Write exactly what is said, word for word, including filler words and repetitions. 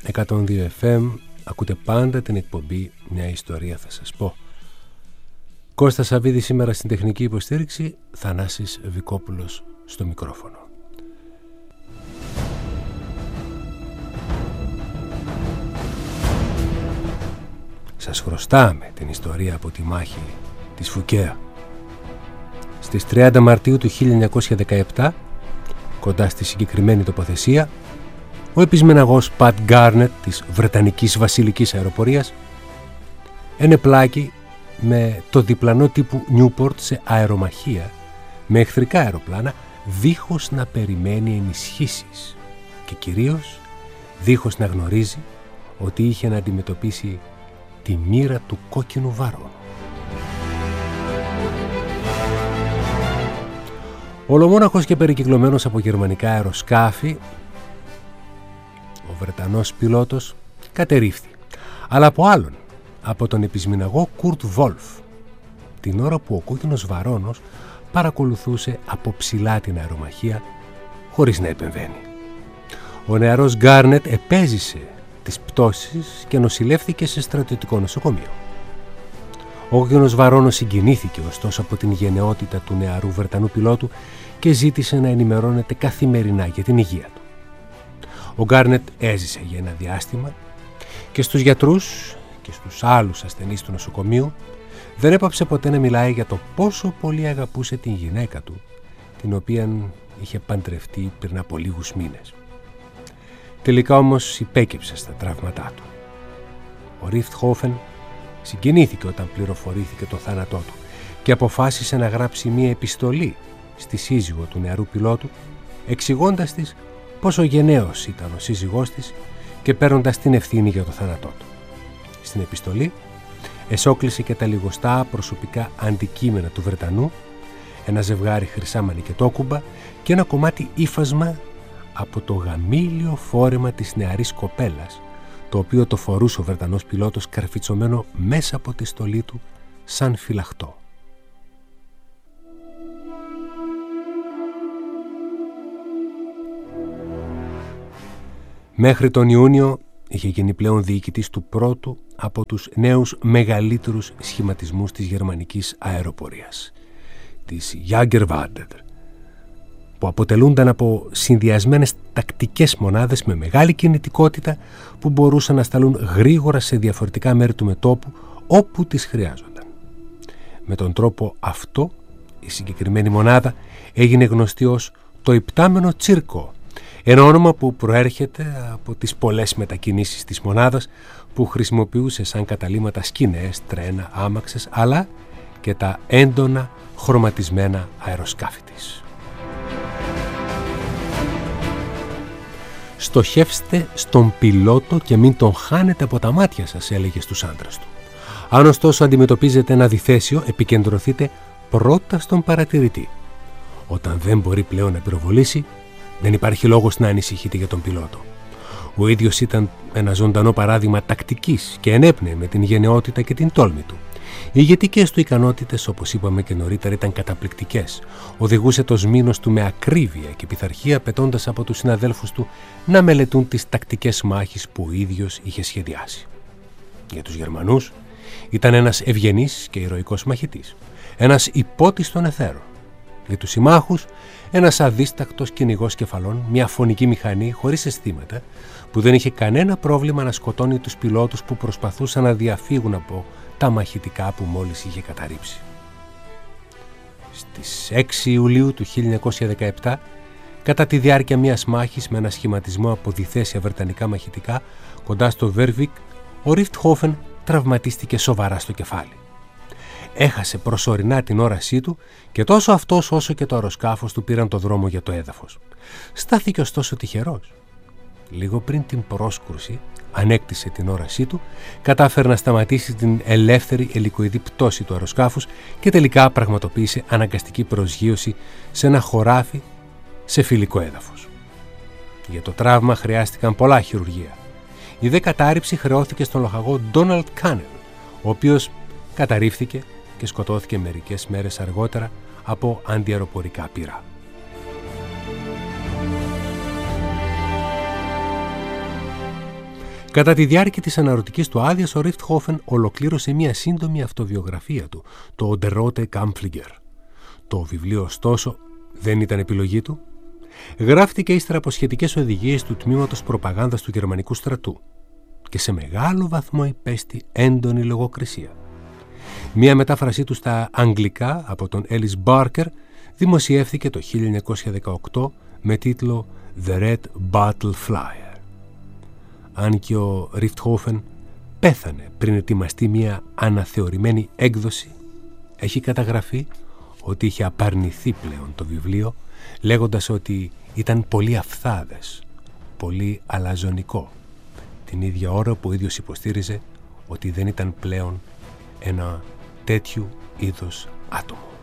εκατόν δύο εφ εμ. Ακούτε πάντα την εκπομπή «Μια ιστορία θα σας πω». Κώστας Σαββίδης σήμερα στην τεχνική υποστήριξη, Θανάσης Βικόπουλος στο μικρόφωνο. Σας χρωστάμε την ιστορία από τη μάχη της Φουκέα. Στις τριάντα Μαρτίου του χίλια εννιακόσια δεκαεπτά, κοντά στη συγκεκριμένη τοποθεσία, ο επισμεναγός Πατ Γκάρνετ της Βρετανικής Βασιλικής Αεροπορίας ενεπλάκη με το διπλανό τύπου Νιούπορτ σε αερομαχία με εχθρικά αεροπλάνα, δίχως να περιμένει ενισχύσεις και κυρίως δίχως να γνωρίζει ότι είχε να αντιμετωπίσει τη μοίρα του κόκκινου βάρου. Ολομόναχος και περικυκλωμένος από γερμανικά αεροσκάφη, ο Βρετανός πιλότος κατερρίφθη, αλλά από άλλον, από τον επισμηναγό Κουρτ Βόλφ, την ώρα που ο κόκκινος βαρώνος παρακολουθούσε από ψηλά την αερομαχία χωρίς να επεμβαίνει. Ο νεαρός Γκάρνετ επέζησε τις πτώσεις και νοσηλεύθηκε σε στρατιωτικό νοσοκομείο. Ο κόκκινος βαρώνος συγκινήθηκε ωστόσο από την γενναιότητα του νεαρού Βρετανού πιλότου και ζήτησε να ενημερώνεται καθημερινά για την υγεία του. Ο Γκάρνετ έζησε για ένα διάστημα και στους γιατρούς και στους άλλους ασθενείς του νοσοκομείου δεν έπαψε ποτέ να μιλάει για το πόσο πολύ αγαπούσε την γυναίκα του, την οποία είχε παντρευτεί πριν από λίγους μήνες. Τελικά όμως υπέκυψε στα τραύματά του. Ο Ριχτχόφεν συγκινήθηκε όταν πληροφορήθηκε το θάνατό του και αποφάσισε να γράψει μία επιστολή στη σύζυγο του νεαρού πιλότου, εξηγώντας της πόσο γενναίος ήταν ο σύζυγός της και παίρνοντας την ευθύνη για το θάνατό του. Στην επιστολή εσόκλησε και τα λιγοστά προσωπικά αντικείμενα του Βρετανού, ένα ζευγάρι χρυσά μανικετόκουμπα και ένα κομμάτι ύφασμα από το γαμήλιο φόρεμα της νεαρής κοπέλας, το οποίο το φορούσε ο Βρετανός πιλότος καρφιτσωμένο μέσα από τη στολή του σαν φυλαχτό. Μέχρι τον Ιούνιο είχε γίνει πλέον διοικητής του πρώτου από τους νέους μεγαλύτερους σχηματισμούς της γερμανικής αεροπορίας, της Jagdgeschwader, που αποτελούνταν από συνδυασμένες τακτικές μονάδες με μεγάλη κινητικότητα που μπορούσαν να σταλούν γρήγορα σε διαφορετικά μέρη του μετώπου όπου τις χρειάζονταν. Με τον τρόπο αυτό η συγκεκριμένη μονάδα έγινε γνωστή ως το υπτάμενο τσίρκο, ένα όνομα που προέρχεται από τις πολλές μετακινήσεις της μονάδας που χρησιμοποιούσε σαν καταλύματα σκηνές, τρένα, άμαξες, αλλά και τα έντονα χρωματισμένα αεροσκάφη της. «Στοχεύστε στον πιλότο και μην τον χάνετε από τα μάτια σας», έλεγε στους άντρες του. «Αν ωστόσο αντιμετωπίζετε ένα διθέσιο, επικεντρωθείτε πρώτα στον παρατηρητή. Όταν δεν μπορεί πλέον να πυροβολήσει, δεν υπάρχει λόγος να ανησυχείτε για τον πιλότο». Ο ίδιος ήταν ένα ζωντανό παράδειγμα τακτικής και ενέπνεε με την γενναιότητα και την τόλμη του. Οι ηγετικές του ικανότητες, όπως είπαμε και νωρίτερα, ήταν καταπληκτικές. Οδηγούσε το σμήνος του με ακρίβεια και πειθαρχία, απαιτώντας από τους συναδέλφους του να μελετούν τις τακτικές μάχης που ο ίδιος είχε σχεδιάσει. Για τους Γερμανούς ήταν ένας ευγενής και ηρωικός μαχητής, ένας υπότης των εθέρων. Για τους συμμάχους, ένας αδίστακτος κυνηγός κεφαλών, μια φωνική μηχανή χωρίς αισθήματα που δεν είχε κανένα πρόβλημα να σκοτώνει τους πιλότους που προσπαθούσαν να διαφύγουν από τα μαχητικά που μόλις είχε καταρρίψει. Στις έξι Ιουλίου του χίλια εννιακόσια δεκαεπτά, κατά τη διάρκεια μιας μάχης με ένα σχηματισμό από διθέσια βρετανικά μαχητικά κοντά στο Βέρβικ, ο Ριχτχόφεν τραυματίστηκε σοβαρά στο κεφάλι. Έχασε προσωρινά την όρασή του και τόσο αυτός όσο και το αεροσκάφος του πήραν το δρόμο για το έδαφος. Στάθηκε ωστόσο τυχερός. Λίγο πριν την πρόσκρουση, ανέκτησε την όρασή του, κατάφερε να σταματήσει την ελεύθερη ελικοειδή πτώση του αεροσκάφους και τελικά πραγματοποίησε αναγκαστική προσγείωση σε ένα χωράφι σε φιλικό έδαφος. Για το τραύμα χρειάστηκαν πολλά χειρουργεία. Η δε κατάρριψη χρεώθηκε στον λοχαγό Ντόναλντ Κάνελ, ο οποίος καταρρίφθηκε και σκοτώθηκε μερικές μέρες αργότερα από αντιαεροπορικά πυρά. Κατά τη διάρκεια της αναρωτικής του άδειας, ο Ριχτχόφεν ολοκλήρωσε μια σύντομη αυτοβιογραφία του, το Der Rote Kampfliger. Το βιβλίο, ωστόσο, δεν ήταν επιλογή του. Γράφτηκε ύστερα από σχετικές οδηγίες του τμήματος προπαγάνδας του γερμανικού στρατού και σε μεγάλο βαθμό υπέστη έντονη λογοκρισία. Μια μετάφρασή του στα αγγλικά από τον Ellis Barker δημοσιεύθηκε το χίλια εννιακόσια δεκαοκτώ με τίτλο The Red Battle Flyer. Αν και ο Ριχτχόφεν πέθανε πριν ετοιμαστεί μια αναθεωρημένη έκδοση, έχει καταγραφεί ότι είχε απαρνηθεί πλέον το βιβλίο, λέγοντας ότι ήταν πολύ αφθάδες, πολύ αλαζονικό, την ίδια ώρα που ο ίδιος υποστήριζε ότι δεν ήταν πλέον ένα τέτοιου είδους άτομο.